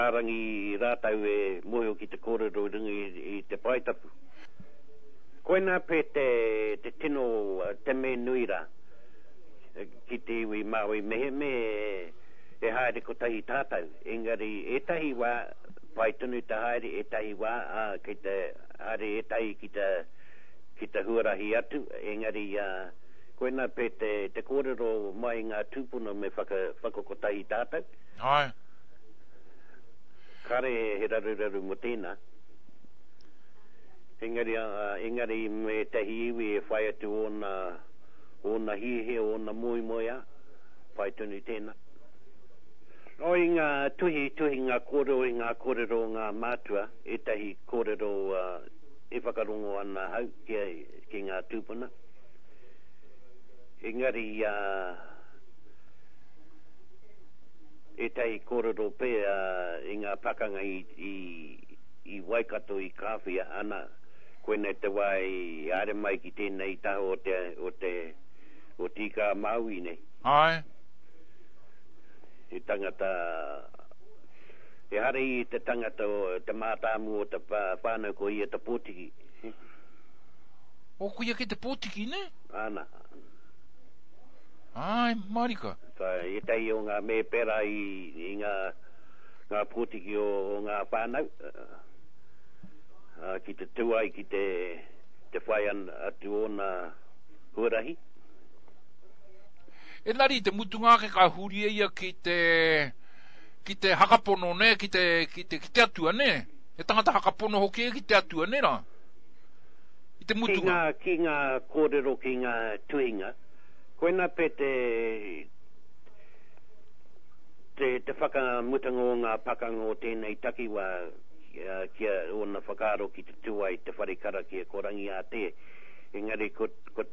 Rangi rātau e moho ki te kōrero ringi I te paitapu. Koina pe te tino te me nui rā. Ki te iwi maui mehe me e haere ko tahi tātau. Engari e tahi wā paitunu te haere e tahi wā ki te haere e tahi ki te huarahi atu. Engari koina pe te kōrero mai ngā tūpuna me whakakotahi tātau. Ai. Kare he raru mo tēnā. Engari me tahi iwi e whai atu ona hihe, ona moia, whai tunu tēnā. O I ngā tuhi ngā kōrero ngā mātua, e tahi kōrero e whakarongo ana hau ki ngā tūpuna. Engari e tahi kōrero pē I ngā pakanga I Waikato I kāwhia ana koena te wai are mai ki tēnei taho o tika Maui nei. Ai. E tangata e hare I te tangata o te mātāmu o te whānau ko I te pōtiki. O kuia ki te pōtiki ne? Ana. Ai, marika. E tahi o ngā me pera I ngā pōtiki o ngā whānau. Ki te tuai ki te whai atu o ngā huarahi. E nari te mutunga ke ka huria ia ki te hakapono ne, ki te atua ne. E tangata hakapono hoki ki te atua ne ra. I te mutunga. Ki ngā kōrero ki ngā tuhinga. Koena pe te whakamutanga o ngā pakanga o tēnei takiwa kia o na whakaro ki te tuai te wharikara ki e korangi a te. Engari ko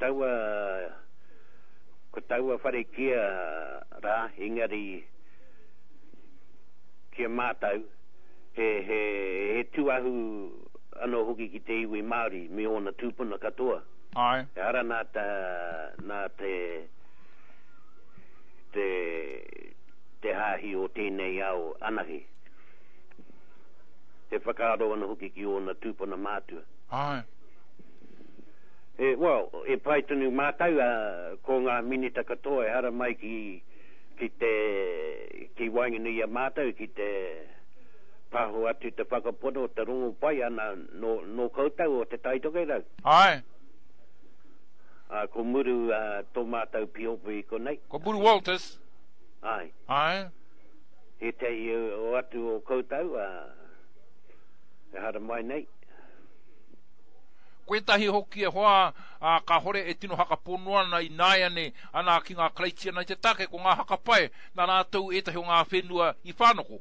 taua wharekia rā, engari kia mātau he tuahu anō hoki ki te iwi Māori me ona tūpuna katoa. Ai. E ara nā te hahi o tēnei au anahi. Te whakaaro ana hoki ki ona tūpuna mātua. Ai. E paitunu mātau ko ngā minita katoa e hara mai ki wainginu ia mātau ki te paho atu te whakapono te rongo pai ana no kautau o te taitokai rau. Ai. Ko muru tō mātau piopu I konei. Ko Muru Walters. Ai. Ai. He te o atu o kautau e hara mai nei. Koe tahi hoki e hoa ka hore e tino hakapono ana I nāia ne ana ki ngā kreitia nei te take ko ngā hakapae na rātou e tahi o ngā whenua I whānoko.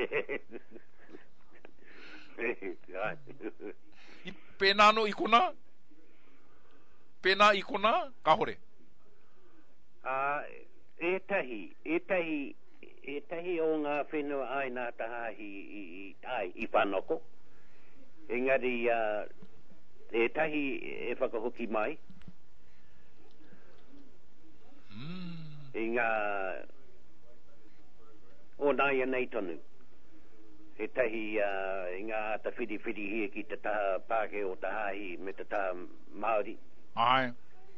I pēnā no I kona? Pēnā I kona? Ka hore? E tahi o ngā whenua ai nā tahahi I whanoko. Engari e tahi e whakahoki mai. E ngā o nāia nei tonu. E tahi e ngā ta whiri hia ki te taha pāke o tahahi me te taha Māori. Ai.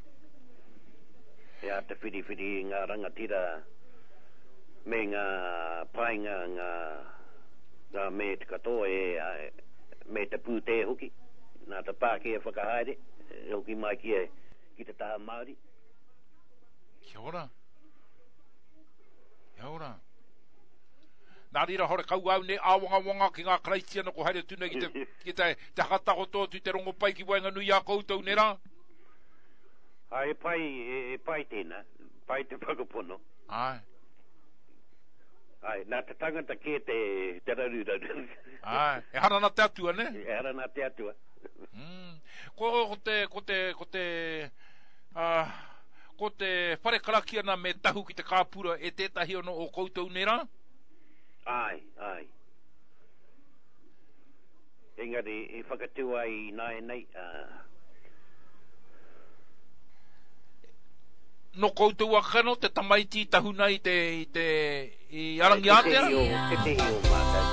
E a te whiri ngā rangatira me ngā painga ngā me te katoa me te pūte hoki. Nā te pāke e whakahaere, hoki mai ki te taha Māori. Kia ora. Nā rira hore kau au ne awanga ki ngā kreitia no ko haere tūne ki te hakatako tōtu te rongo pai ki Wainganui a koutou ne rā? E pai tēnā, pai te whakapono. Ai. Nā te tangata ke te raru. Ai, e hara nā te atua ne? E hara nā te atua. Ko te whare karakiana me tahu ki te kāpura e tētahi ono o koutou ne rā? Ai. Engari e whakatua I nei. No koutou a kano te tamaiti tahu nei I Arangi Aotea? Te tehi o mātou.